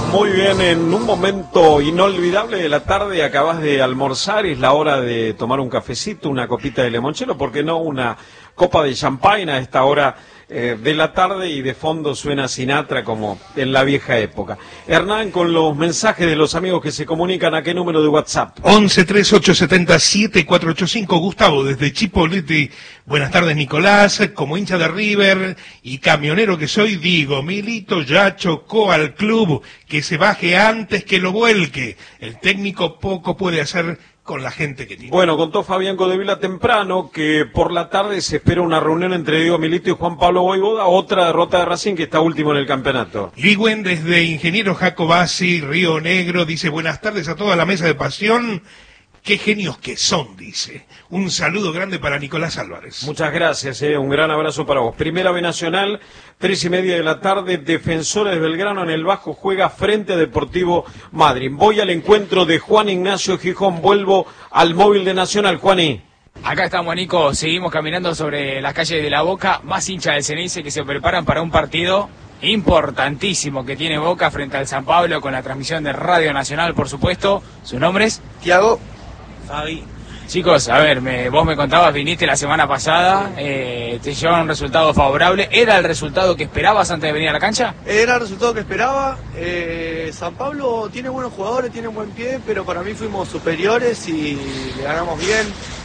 Muy bien, en un momento inolvidable de la tarde acabas de almorzar, es la hora de tomar un cafecito, una copita de limoncello, ¿por qué no una copa de champagne a esta hora de la tarde? Y de fondo suena Sinatra como en la vieja época. Hernán, con los mensajes de los amigos que se comunican, ¿a qué número de WhatsApp? 11 3870 7485. Gustavo, desde Chipoleti. Buenas tardes, Nicolás. Como hincha de River y camionero que soy, digo, Milito ya chocó al club, que se baje antes que lo vuelque. El técnico poco puede hacer con la gente que tiene. Bueno, contó Fabián Codevila temprano que por la tarde se espera una reunión entre Diego Milito y Juan Pablo Vojvoda, otra derrota de Racing que está último en el campeonato. Ligüen, desde Ingeniero Jacobasi, Río Negro, dice: buenas tardes a toda la mesa de pasión. Qué genios que son, dice. Un saludo grande para Nicolás Álvarez. Muchas gracias, un gran abrazo para vos. Primera B Nacional, 3:30 de la tarde, Defensores de Belgrano en el Bajo juega frente a Deportivo Madryn. Voy al encuentro de Juan Ignacio Gijón, vuelvo al móvil de Nacional. Juaní. Acá estamos, Nico, seguimos caminando sobre las calles de La Boca, más hinchas del Ceneice que se preparan para un partido importantísimo que tiene Boca frente al San Pablo, con la transmisión de Radio Nacional, por supuesto. ¿Sus nombres? Tiago. Fabi. Chicos, a ver, vos me contabas, viniste la semana pasada, te llevaron un resultado favorable. ¿Era el resultado que esperabas antes de venir a la cancha? Era el resultado que esperaba. San Pablo tiene buenos jugadores, tiene un buen pie, pero para mí fuimos superiores y le ganamos bien.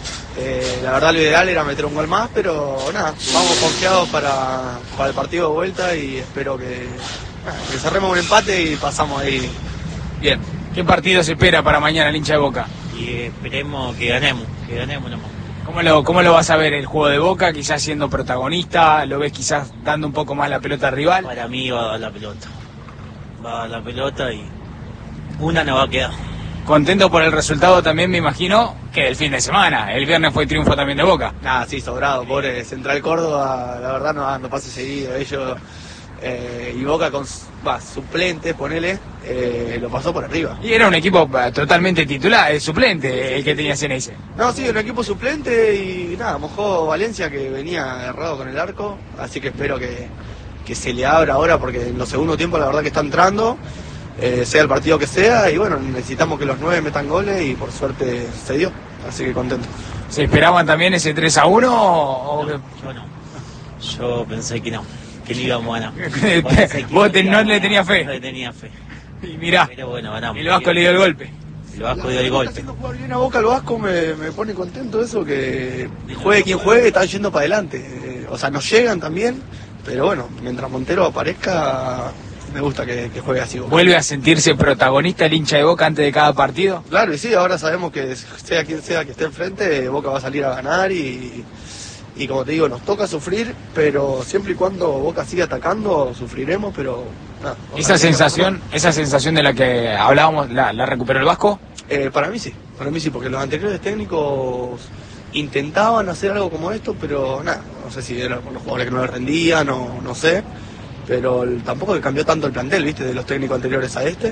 La verdad lo ideal era meter un gol más, pero nada, vamos confiados para el partido de vuelta y espero que cerremos un empate y pasamos ahí. Bien, ¿qué partido se espera para mañana el hincha de Boca? Y esperemos que ganemos nomás. ¿Cómo lo vas a ver el juego de Boca? Quizás siendo protagonista, ¿lo ves quizás dando un poco más la pelota al rival? Para mí va a dar la pelota. Va a dar la pelota y una no va a quedar. Contento por el resultado también, me imagino, que del fin de semana. El viernes fue triunfo también de Boca. Nada, sí, sobrado, pobre Central Córdoba, la verdad no pasa seguido. Ellos y Boca con suplente, ponele, lo pasó por arriba. Y era un equipo totalmente titular, suplente, el que tenía Ceneice. No, sí, un equipo suplente y nada, mojó Valencia, que venía errado con el arco, así que espero que se le abra ahora, porque en los segundos tiempos la verdad que está entrando, sea el partido que sea, y bueno, necesitamos que los 9 metan goles y por suerte se dio, así que contento. ¿Se esperaban también ese 3-1 o...? No, yo no. Yo pensé que no íbamos a ganar. ¿Vos no le tenías fe? No le tenía fe. Y mirá, pero bueno, ganamos. El Vasco le dio el golpe. El Vasco dio el golpe. Haciendo jugar bien a Boca el Vasco me pone contento eso, que juegue quien juegue, están yendo para adelante. O sea, nos llegan también, pero bueno, mientras Montero aparezca, me gusta que juegue así Boca. ¿Vuelve a sentirse protagonista el hincha de Boca antes de cada partido? Claro, y sí, ahora sabemos que sea quien sea que esté enfrente, Boca va a salir a ganar y como te digo, nos toca sufrir, pero siempre y cuando Boca siga atacando, sufriremos, pero nada. ¿Esa sensación de la que hablábamos, la recuperó el Vasco? Para mí sí, porque los anteriores técnicos intentaban hacer algo como esto, pero nada, no sé si eran los jugadores que no les rendían, no sé, pero tampoco cambió tanto el plantel, viste, de los técnicos anteriores a este.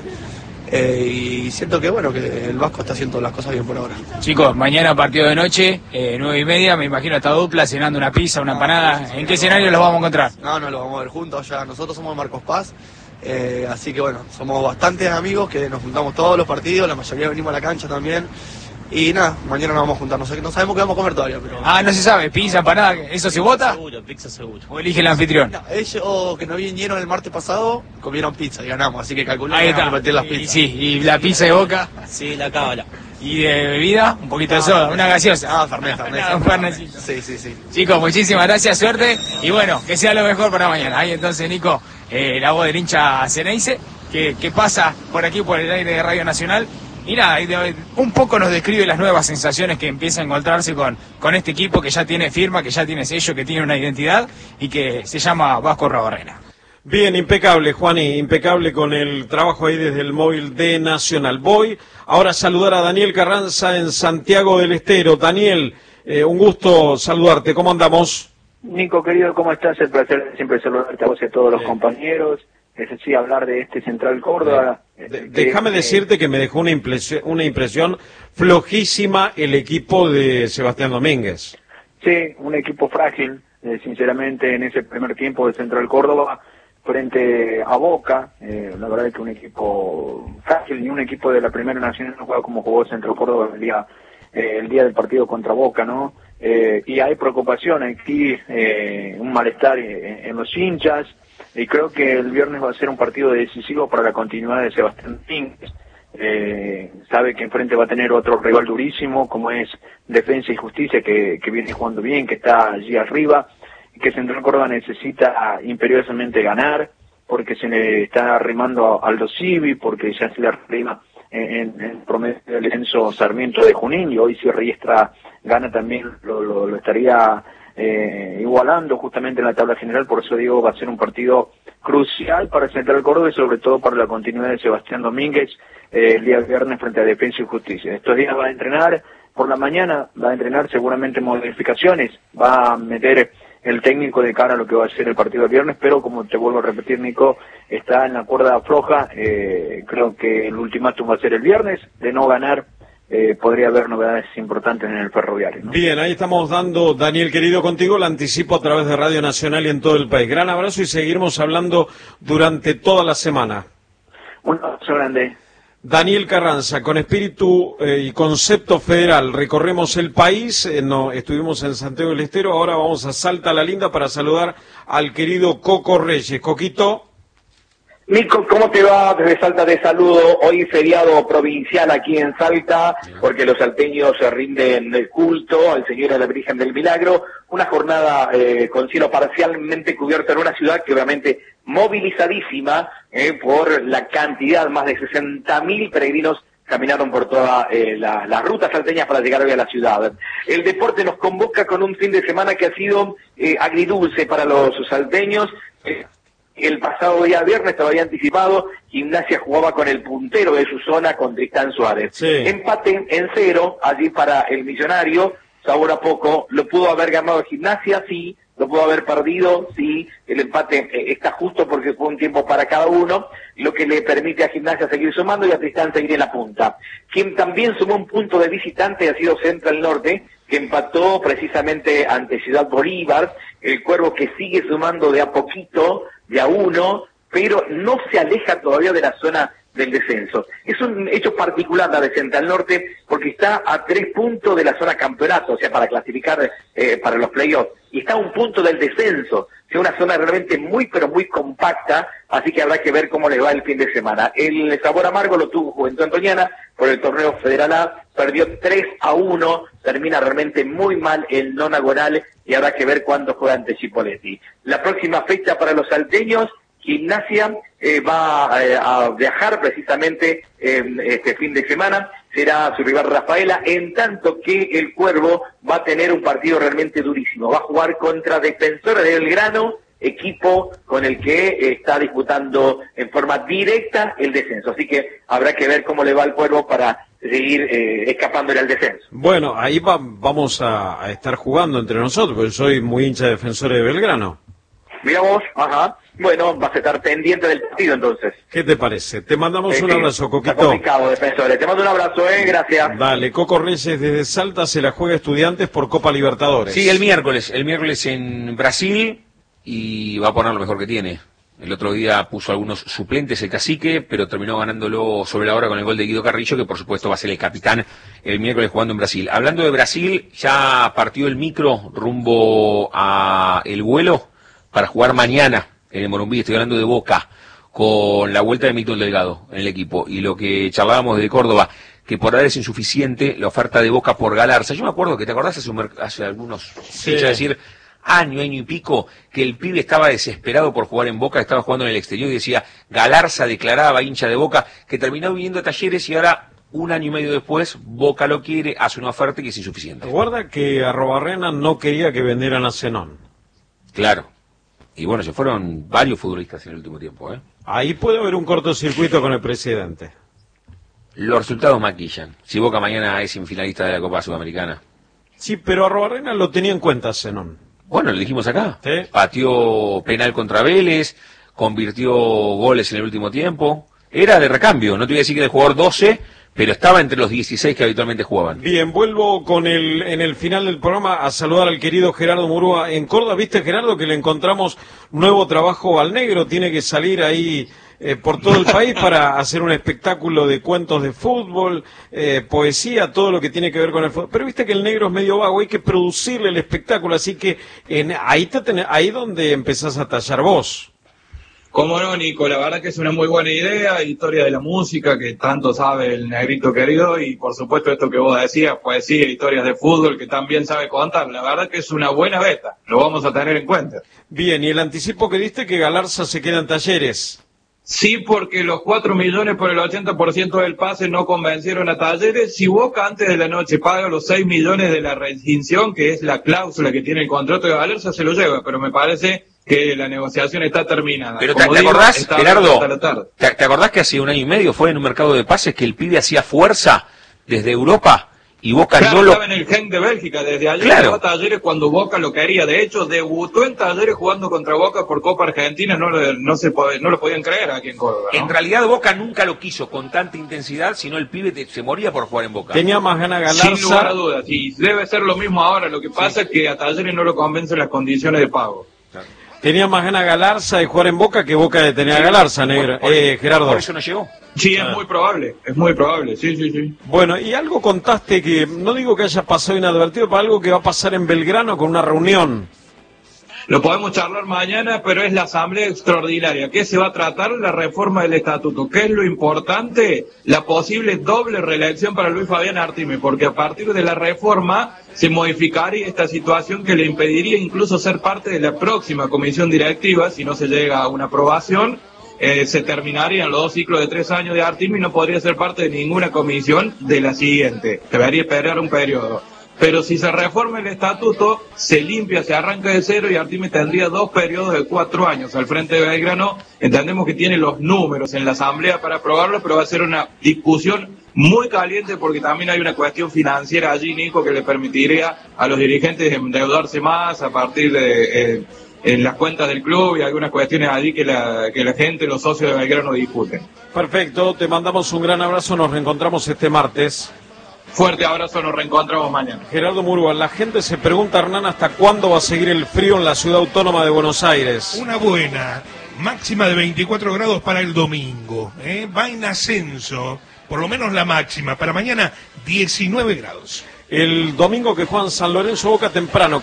Y siento que bueno, que el Vasco está haciendo las cosas bien por ahora. Chicos, mañana partido de noche, 9:30, me imagino esta dupla cenando una pizza, una empanada. ¿En qué escenario los vamos a encontrar? No, lo vamos a ver juntos ya. Nosotros somos Marcos Paz, así que bueno, somos bastantes amigos que nos juntamos todos los partidos, la mayoría venimos a la cancha también. Y nada, mañana nos vamos a juntar, no sabemos qué vamos a comer todavía, pero... No se sabe, pizza, empanada, ¿eso se vota? Seguro, pizza seguro. ¿O elige el anfitrión? No, ellos que no vinieron el martes pasado, comieron pizza y ganamos, así que calculamos Ahí que está. vamos a repetir las pizzas. Y la pizza de Boca. Sí, la cábala. ¿Y de bebida? Un poquito de soda, una gaseosa. Fernet. Un fernecito. Sí. Chicos, muchísimas gracias, suerte. Y bueno, que sea lo mejor para mañana. Ahí entonces, Nico, la voz del hincha Ceneice, que pasa por aquí, por el aire de Radio Nacional. Y nada, un poco nos describe las nuevas sensaciones que empieza a encontrarse con este equipo que ya tiene firma, que ya tiene sello, que tiene una identidad y que se llama Vasco Rabarrena. Bien, impecable, Juani, impecable con el trabajo ahí desde el móvil de Nacional. Voy ahora a saludar a Daniel Carranza en Santiago del Estero. Daniel, un gusto saludarte, ¿cómo andamos? Nico, querido, ¿cómo estás? El placer de siempre saludarte a vos y a todos los compañeros. Sí, hablar de este Central Córdoba. Déjame decirte que me dejó una impresión flojísima el equipo de Sebastián Domínguez. Sí, un equipo frágil, sinceramente, en ese primer tiempo de Central Córdoba. frente a Boca. La verdad es que un equipo fácil, ni un equipo de la Primera Nacional no juega como jugó Central Córdoba el día del partido contra Boca, ¿no? Y hay preocupación aquí, un malestar en los hinchas, y creo que el viernes va a ser un partido decisivo para la continuidad de Sebastián Domínguez. Sabe que enfrente va a tener otro rival durísimo, como es Defensa y Justicia, que viene jugando bien, que está allí arriba, y que Central Córdoba necesita imperiosamente ganar, porque se le está arrimando a Aldo Civi, porque ya se le arrima en promedio del Enzo Sarmiento de Junín, y hoy si Riestra gana también lo estaría igualando justamente en la tabla general. Por eso digo, va a ser un partido crucial para Central Córdoba y sobre todo para la continuidad de Sebastián Domínguez el día viernes frente a Defensa y Justicia. Estos días va a entrenar, por la mañana va a entrenar seguramente modificaciones, va a meter el técnico de cara a lo que va a ser el partido del viernes, pero como te vuelvo a repetir, Nico, está en la cuerda floja. Creo que el ultimátum va a ser el viernes. De no ganar, podría haber novedades importantes en el Ferroviario, ¿no? Bien, ahí estamos dando, Daniel querido, contigo, lo anticipo a través de Radio Nacional y en todo el país. Gran abrazo y seguiremos hablando durante toda la semana. Un abrazo grande. Daniel Carranza, con espíritu y concepto federal, recorremos el país, estuvimos en Santiago del Estero, ahora vamos a Salta la Linda para saludar al querido Coco Reyes. Coquito. Nico, ¿cómo te va? Desde Salta te saludo. Hoy feriado provincial aquí en Salta, porque los salteños se rinden el culto al Señor de la Virgen del Milagro. Una jornada con cielo parcialmente cubierto en una ciudad que obviamente movilizadísima por la cantidad, más de 60.000 peregrinos caminaron por todas las rutas salteñas para llegar hoy a la ciudad. El deporte nos convoca con un fin de semana que ha sido agridulce para los salteños. El pasado día viernes, te lo había anticipado, Gimnasia jugaba con el puntero de su zona, con Tristán Suárez. Sí. Empate en 0, allí para el Millonario, sabor a poco. ¿Lo pudo haber ganado Gimnasia? Sí. ¿Lo pudo haber perdido? Sí. El empate está justo porque fue un tiempo para cada uno, lo que le permite a Gimnasia seguir sumando y a Tristán seguir en la punta. Quien también sumó un punto de visitante ha sido Central Norte, que empató precisamente ante Ciudad Bolívar. El Cuervo que sigue sumando de a poquito, de a uno, pero no se aleja todavía de la zona del descenso. Es un hecho particular la de Central Norte, porque está a 3 puntos de la zona campeonato, o sea, para clasificar para los playoffs, y está a 1 punto del descenso, o sea, una zona realmente muy, pero muy compacta, así que habrá que ver cómo les va el fin de semana. El sabor amargo lo tuvo Juventud Antoniana por el torneo Federal A, perdió 3-1, termina realmente muy mal el nonagonal, y habrá que ver cuándo juega ante Chipoleti. La próxima fecha para los salteños, Gimnasia va a viajar precisamente este fin de semana, será su rival Rafaela, en tanto que el Cuervo va a tener un partido realmente durísimo, va a jugar contra Defensores de Belgrano, equipo con el que está disputando en forma directa el descenso, así que habrá que ver cómo le va al Cuervo para seguir escapándole al descenso. Bueno, ahí vamos a estar jugando entre nosotros, porque soy muy hincha de Defensores de Belgrano. Mira vos, ajá. Bueno, vas a estar pendiente del partido entonces. ¿Qué te parece? Te mandamos un abrazo, Coquito. Está complicado, Defensores. Te mando un abrazo, gracias. Dale, Coco Reyes desde Salta se la juega Estudiantes por Copa Libertadores. Sí, el miércoles en Brasil, y va a poner lo mejor que tiene. El otro día puso algunos suplentes el Cacique, pero terminó ganándolo sobre la hora con el gol de Guido Carrillo, que por supuesto va a ser el capitán el miércoles jugando en Brasil. Hablando de Brasil, ya partió el micro rumbo a el vuelo para jugar mañana en el Morumbí. Estoy hablando de Boca, con la vuelta de Milton Delgado en el equipo. Y lo que charlábamos de Córdoba, que por ahora es insuficiente la oferta de Boca por Galarza. Yo me acuerdo que, ¿te acordás hace algunos fechas decir, año y pico, que el pibe estaba desesperado por jugar en Boca, estaba jugando en el exterior y decía, Galarza declaraba hincha de Boca, que terminó viniendo a Talleres y ahora, 1 año y medio después, Boca lo quiere, hace una oferta que es insuficiente. Guarda que Arrobarrena no quería que vendieran a Zenón. Claro. Y bueno, se fueron varios futbolistas en el último tiempo, Ahí puede haber un cortocircuito con el presidente. Los resultados maquillan. Si Boca mañana es semifinalista de la Copa Sudamericana. Sí, pero Arrobarrena lo tenía en cuenta, Zenón. Bueno, lo dijimos acá. ¿Sí? Pateó penal contra Vélez, convirtió goles en el último tiempo. Era de recambio, no te voy a decir que de jugador 12, pero estaba entre los 16 que habitualmente jugaban. Bien, vuelvo en el final del programa a saludar al querido Gerardo Murúa en Córdoba. ¿Viste, Gerardo, que le encontramos nuevo trabajo al negro? Tiene que salir ahí por todo el país para hacer un espectáculo de cuentos de fútbol, poesía, todo lo que tiene que ver con el fútbol. Pero viste que el negro es medio vago, hay que producirle el espectáculo, así que ahí donde empezás a tallar vos. Cómo no, Nico, la verdad que es una muy buena idea, historia de la música, que tanto sabe el negrito querido, y por supuesto esto que vos decías, poesía, historias de fútbol, que también sabe contar. La verdad que es una buena beta, lo vamos a tener en cuenta. Bien, y el anticipo que diste que Galarza se queda en Talleres. Sí, porque los 4 millones por el 80% del pase no convencieron a Talleres. Si Boca antes de la noche paga los 6 millones de la rescisión, que es la cláusula que tiene el contrato de Galarza, se lo lleva, pero me parece que la negociación está terminada. Pero ¿te acordás, Gerardo? ¿Te acordás que hace un año y medio fue en un mercado de pases que el pibe hacía fuerza desde Europa y Boca claro, no lo... estaba en el Genk de Bélgica, desde ayer claro. A Talleres cuando Boca lo quería. De hecho, debutó en Talleres jugando contra Boca por Copa Argentina, no lo podían creer aquí en Córdoba, ¿no? En realidad Boca nunca lo quiso con tanta intensidad, sino el pibe se moría por jugar en Boca. Tenía más ganas Galarza. Sin lugar a dudas, y debe ser lo mismo ahora. Lo que pasa es que a Talleres no lo convencen las condiciones de pago. Claro. Tenía más ganas Galarza de jugar en Boca que Boca de tener a Galarza, negro. Gerardo. Por eso no llegó. Sí, es muy probable, sí. Bueno, y algo contaste que, no digo que haya pasado inadvertido, pero algo que va a pasar en Belgrano con una reunión. Lo podemos charlar mañana, pero es la asamblea extraordinaria. ¿Qué se va a tratar? La reforma del estatuto. ¿Qué es lo importante? La posible doble reelección para Luis Fabián Artime, porque a partir de la reforma se modificaría esta situación que le impediría incluso ser parte de la próxima comisión directiva si no se llega a una aprobación. Se terminarían los 2 ciclos de 3 años de Artime y no podría ser parte de ninguna comisión de la siguiente. Debería esperar un periodo. Pero si se reforma el estatuto, se limpia, se arranca de cero y Artime tendría 2 periodos de 4 años al frente de Belgrano. Entendemos que tiene los números en la asamblea para aprobarlo, pero va a ser una discusión muy caliente porque también hay una cuestión financiera allí, Nico, que le permitiría a los dirigentes endeudarse más a partir de en las cuentas del club y algunas cuestiones allí que la gente, los socios de Belgrano discuten. Perfecto, te mandamos un gran abrazo, nos reencontramos este martes. Fuerte abrazo, nos reencontramos mañana. Gerardo Murúa, la gente se pregunta, Hernán, ¿hasta cuándo va a seguir el frío en la ciudad autónoma de Buenos Aires? Una buena, máxima de 24 grados para el domingo, va en ascenso, por lo menos la máxima, para mañana 19 grados. El domingo que juegan San Lorenzo Boca temprano,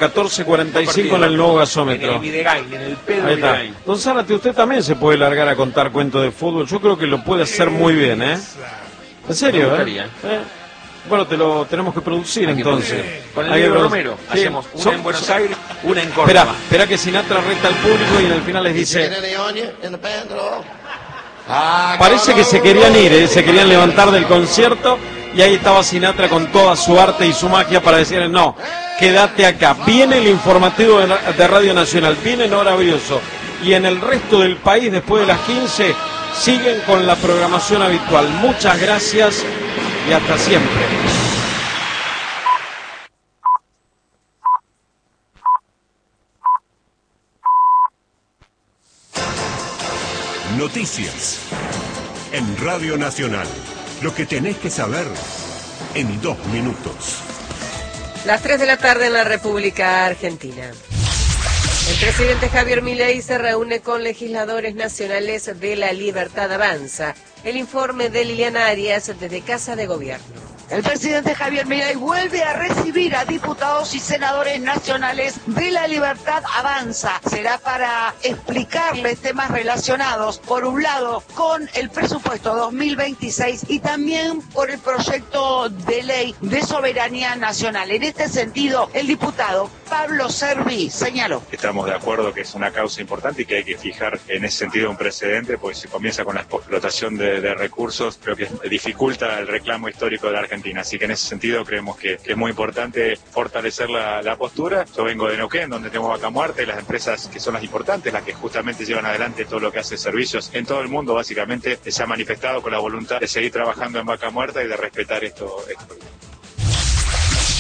14:45 en el nuevo gasómetro. En el Videgain, en el Pedro Ahí está. Videgain. Don Zárate, usted también se puede largar a contar cuentos de fútbol. Yo creo que lo puede hacer muy bien, ¿eh? En serio, Me gustaría. Bueno, te lo tenemos que producir entonces. Con el negro Romero. Hacemos una en Buenos Aires, una en Córdoba. Espera que Sinatra reta al público y en el final les dice... Parece que se querían ir, se querían levantar del concierto y ahí estaba Sinatra con toda su arte y su magia para decirles no, quédate acá. Viene el informativo de Radio Nacional, viene Nora Brioso y en el resto del país después de las 15 siguen con la programación habitual. Muchas gracias y hasta siempre. Noticias en Radio Nacional. Lo que tenés que saber en 2 minutos. Las 3 de la tarde en la República Argentina. El presidente Javier Milei se reúne con legisladores nacionales de La Libertad Avanza. El informe de Liliana Arias desde Casa de Gobierno. El presidente Javier Milei vuelve a recibir a diputados y senadores nacionales de La Libertad Avanza. Será para explicarles temas relacionados, por un lado, con el presupuesto 2026 y también por el proyecto de ley de soberanía nacional. En este sentido, el diputado Pablo Servi señaló. Estamos de acuerdo que es una causa importante y que hay que fijar en ese sentido un precedente, porque se comienza con la explotación de recursos, creo que dificulta el reclamo histórico de la Argentina. Así que en ese sentido creemos que es muy importante fortalecer la postura. Yo vengo de Neuquén, donde tenemos Vaca Muerta y las empresas que son las importantes, las que justamente llevan adelante todo lo que hace servicios en todo el mundo, básicamente se ha manifestado con la voluntad de seguir trabajando en Vaca Muerta y de respetar esto.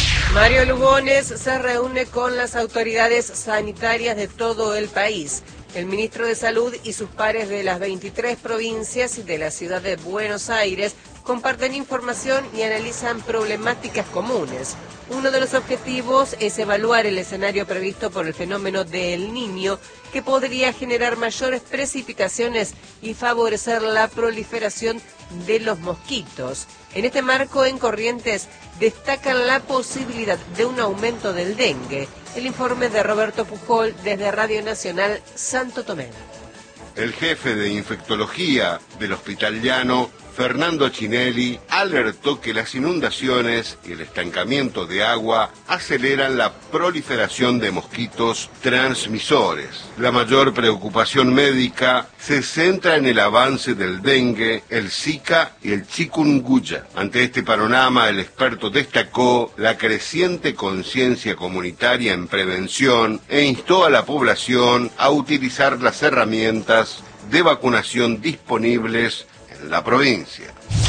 Mario Lugones se reúne con las autoridades sanitarias de todo el país. El ministro de Salud y sus pares de las 23 provincias y de la ciudad de Buenos Aires comparten información y analizan problemáticas comunes. Uno de los objetivos es evaluar el escenario previsto por el fenómeno de El Niño, que podría generar mayores precipitaciones y favorecer la proliferación de los mosquitos. En este marco, en Corrientes, destacan la posibilidad de un aumento del dengue. El informe de Roberto Pujol desde Radio Nacional Santo Tomé. El jefe de infectología del Hospital Llano, Fernando Chinelli, alertó que las inundaciones y el estancamiento de agua aceleran la proliferación de mosquitos transmisores. La mayor preocupación médica se centra en el avance del dengue, el Zika y el chikungunya. Ante este panorama, el experto destacó la creciente conciencia comunitaria en prevención e instó a la población a utilizar las herramientas de vacunación disponibles en la provincia.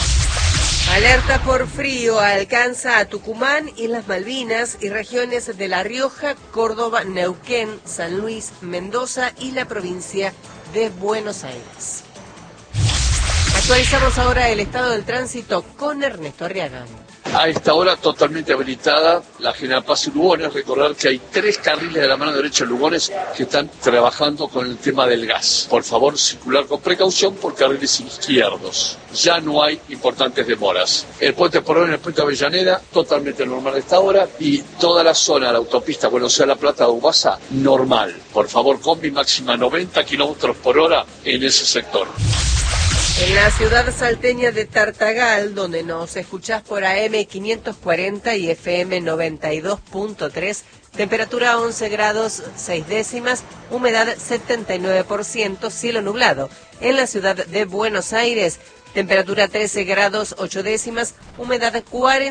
Alerta por frío alcanza a Tucumán, Islas Malvinas y regiones de La Rioja, Córdoba, Neuquén, San Luis, Mendoza y la provincia de Buenos Aires. Actualizamos ahora el estado del tránsito con Ernesto Arriaga. A esta hora totalmente habilitada la General Paz y Lugones. Recordar que hay 3 carriles de la mano derecha de Lugones que están trabajando con el tema del gas. Por favor, circular con precaución por carriles izquierdos. Ya no hay importantes demoras. El puente Porrón y el puente Avellaneda totalmente normal a esta hora, y toda la zona de la autopista Buenos Aires-La Plata de Ubasa normal. Por favor, combi máxima 90 kilómetros por hora en ese sector. En la ciudad salteña de Tartagal, donde nos escuchás por AM 540 y FM 92.3, temperatura 11 grados 6 décimas, humedad 79%, cielo nublado. En la ciudad de Buenos Aires, temperatura 13 grados 8 décimas, humedad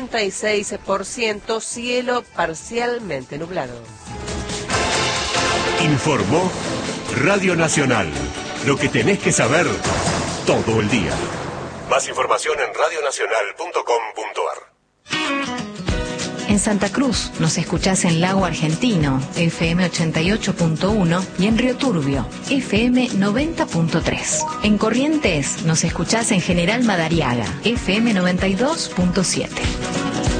46%, cielo parcialmente nublado. Informó Radio Nacional. Lo que tenés que saber todo el día. Más información en radionacional.com.ar. En Santa Cruz nos escuchás en Lago Argentino, FM 88.1, y en Río Turbio, FM 90.3. En Corrientes nos escuchás en General Madariaga, FM 92.7.